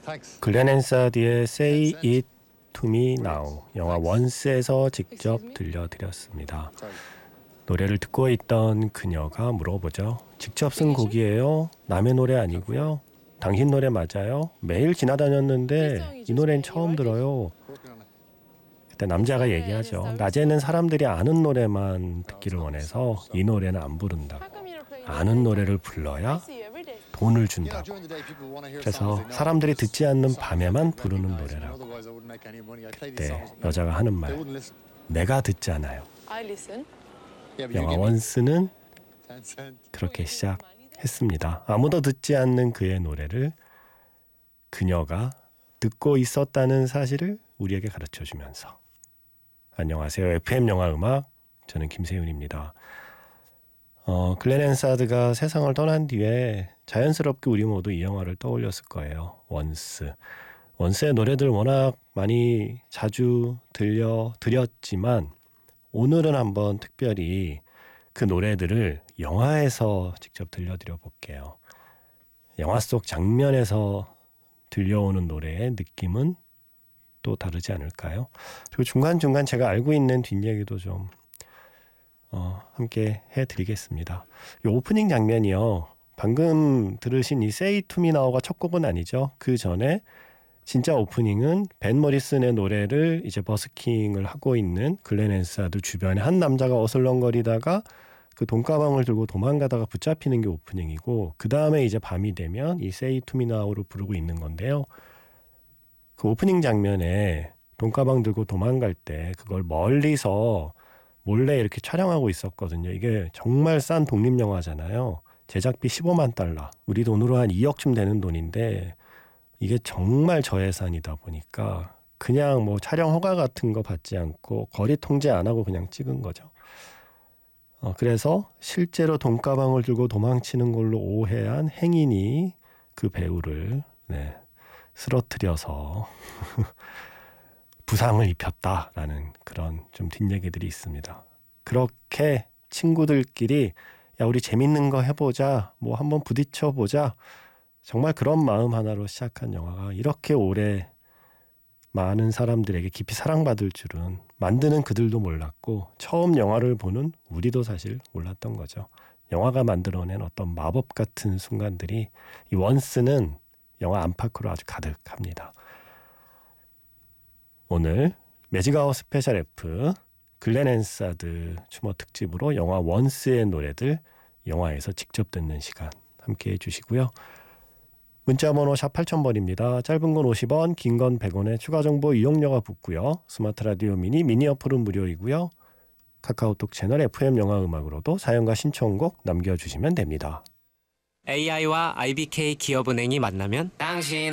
글렌 앤사드의 Say It To Me Now, 영화 원스에서 직접 들려드렸습니다. 노래를 듣고 있던 그녀가 물어보죠. 직접 쓴 곡이에요? 남의 노래 아니고요? 당신 노래 맞아요? 매일 지나다녔는데 이 노래는 처음 들어요. 그때 남자가 얘기하죠. 낮에는 사람들이 아는 노래만 듣기를 원해서 이 노래는 안 부른다고. 아는 노래를 불러야 돈을 준다고. 그래서 사람들이 듣지 않는 밤에만 부르는 노래라고. 그때 여자가 하는 말, 내가 듣잖아요. 영화 원스는 그렇게 시작했습니다. 아무도 듣지 않는 그의 노래를 그녀가 듣고 있었다는 사실을 우리에게 가르쳐주면서. 안녕하세요. FM 영화음악, 저는 김세윤입니다. 글렌 앤사드가 세상을 떠난 뒤에 자연스럽게 우리 모두 이 영화를 떠올렸을 거예요. 원스. 원스의 노래들 워낙 많이 자주 들려드렸지만 오늘은 한번 특별히 그 노래들을 영화에서 직접 들려드려 볼게요. 영화 속 장면에서 들려오는 노래의 느낌은 또 다르지 않을까요? 그리고 중간중간 제가 알고 있는 뒷얘기도 좀 함께 해드리겠습니다. 이 오프닝 장면이요. 방금 들으신 이 Say To Me Now가 첫 곡은 아니죠. 그 전에 진짜 오프닝은 벤 머리슨의 노래를 이제 버스킹을 하고 있는 글렌 앤사드 주변에 한 남자가 어슬렁거리다가 그 돈가방을 들고 도망가다가 붙잡히는 게 오프닝이고, 그 다음에 이제 밤이 되면 이 Say To Me Now로 부르고 있는 건데요. 그 오프닝 장면에 돈가방 들고 도망갈 때 그걸 멀리서 몰래 이렇게 촬영하고 있었거든요. 이게 정말 싼 독립영화잖아요. 제작비 15만 달러. 우리 돈으로 한 2억쯤 되는 돈인데 이게 정말 저예산이다 보니까 그냥 뭐 촬영 허가 같은 거 받지 않고 거리 통제 안 하고 그냥 찍은 거죠. 그래서 실제로 돈가방을 들고 도망치는 걸로 오해한 행인이 그 배우를 쓰러뜨려서 부상을 입혔다라는 그런 좀 뒷얘기들이 있습니다. 그렇게 친구들끼리 야 우리 재밌는 거 해보자, 뭐 한번 부딪혀보자, 정말 그런 마음 하나로 시작한 영화가 이렇게 오래 많은 사람들에게 깊이 사랑받을 줄은 만드는 그들도 몰랐고 처음 영화를 보는 우리도 사실 몰랐던 거죠. 영화가 만들어낸 어떤 마법 같은 순간들이 이 원스는 영화 안팎으로 아주 가득합니다. 오늘 매직아워 스페셜 F 글렌 앤사드 추모 특집으로 영화 원스의 노래들 영화에서 직접 듣는 시간 함께 해주시고요. 문자번호 샵 8000번입니다. 짧은 건 50원, 긴 건 100원에 추가 정보 이용료가 붙고요. 스마트 라디오 미니 어플은 무료이고요. 카카오톡 채널 FM 영화음악으로도 사연과 신청곡 남겨주시면 됩니다. AI와 IBK 기업은행이 만나면 당신